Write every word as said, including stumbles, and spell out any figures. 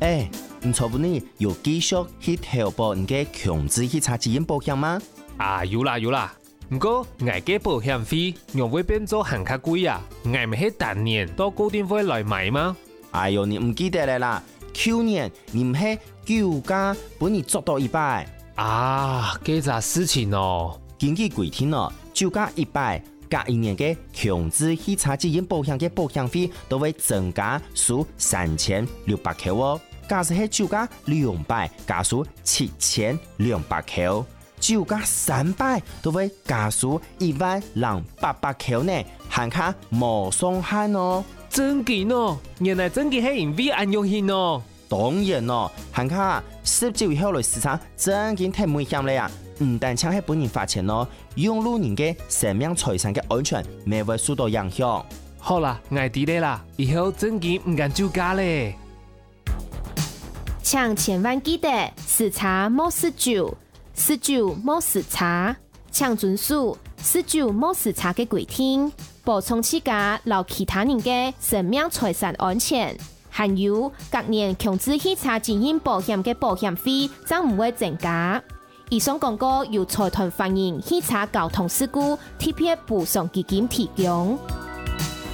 哎，唔錯，你有繼續去投保你嘅強制汽車責任保險嗎？ 啊，有啦有啦。不過，我嘅保險費又會變做很較貴啊！我唔係當年到固定會來買嗎？ 哎呦，你唔記得了啦？去年你唔係九價幫你做到一百啊，這件事情哦。 根據規定哦，九價一百，隔一年嘅強制汽車責任保險嘅保險費都會增加數三千六百塊哦。假使係九價兩百，加數七千兩百塊。九價三百都會加數一萬零八百塊呢，限卡無上限哦。 真嘅哦，原來真嘅係因為安用險哦。 當然咯，限卡十幾後來市場真嘅太危險了呀！唔但淨係本人發錢咯，用路人嘅生命財產嘅安全未會受到影響。 好啦，我知你啦，以後真嘅唔敢酒駕咧。 請千萬記得時差莫試酒。試酒莫試茶，請遵守試酒莫試茶嘅規定，保障自家留其他人嘅生命財產安全。還有隔年強制汽車責任保險嘅保險費將唔會增加。以上廣告由財團法人汽車交通事故特別補償基金提供。